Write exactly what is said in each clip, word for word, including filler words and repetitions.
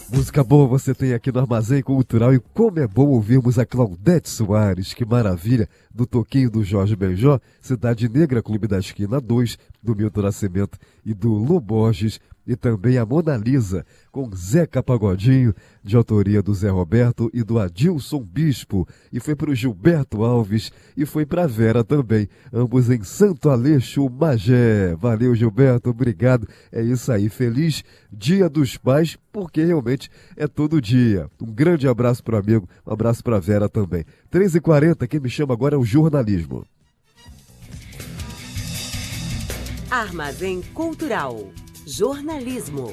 Música boa você tem aqui no Armazém Cultural, e como é bom ouvirmos a Claudete Soares, que maravilha, do Toquinho do Jorge Benjó, Cidade Negra, Clube da Esquina dois, do Milton Nascimento e do Lu Borges, e também a Mona Lisa, com Zeca Pagodinho, de autoria do Zé Roberto e do Adilson Bispo, e foi para o Gilberto Alves, e foi para a Vera também, ambos em Santo Aleixo, Magé. Valeu, Gilberto, obrigado, é isso aí, feliz Dia dos Pais, porque realmente é todo dia. Um grande abraço para o amigo, um abraço para a Vera também. três e quarenta, quem me chama agora é o jornalismo. Armazém Cultural. Jornalismo.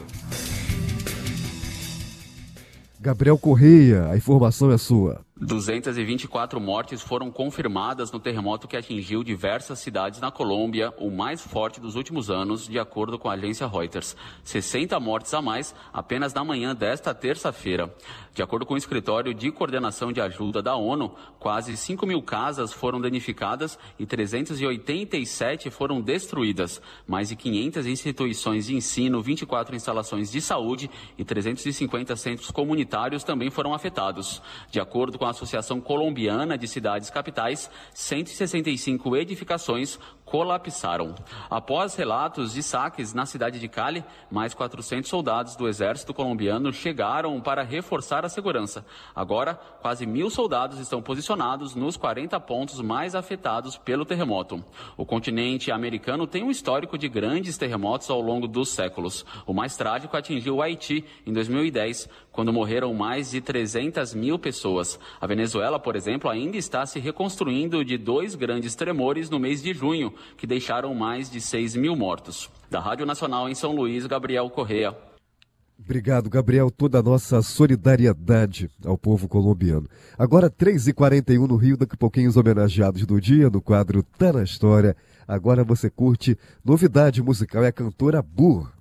Gabriel Correia, a informação é sua. duzentas e vinte e quatro mortes foram confirmadas no terremoto que atingiu diversas cidades na Colômbia, o mais forte dos últimos anos, de acordo com a agência Reuters. sessenta mortes a mais apenas na manhã desta terça-feira. De acordo com o Escritório de Coordenação de Ajuda da ONU, quase cinco mil casas foram danificadas e trezentas e oitenta e sete foram destruídas. Mais de quinhentas instituições de ensino, vinte e quatro instalações de saúde e trezentos e cinquenta centros comunitários também foram afetados. De acordo com a Associação Colombiana de Cidades Capitais, cento e sessenta e cinco edificações colapsaram. Após relatos de saques na cidade de Cali, mais quatrocentos soldados do exército colombiano chegaram para reforçar a segurança. Agora, quase mil soldados estão posicionados nos quarenta pontos mais afetados pelo terremoto. O continente americano tem um histórico de grandes terremotos ao longo dos séculos. O mais trágico atingiu o Haiti em dois mil e dez, quando morreram mais de trezentas mil pessoas. A Venezuela, por exemplo, ainda está se reconstruindo de dois grandes tremores no mês de junho, que deixaram mais de seis mil mortos. Da Rádio Nacional em São Luís, Gabriel Correia. Obrigado, Gabriel. Toda a nossa solidariedade ao povo colombiano. Agora, três e quarenta e um no Rio, daqui a pouquinho os homenageados do dia, no quadro Tá na História. Agora você curte novidade musical, é a cantora Burr.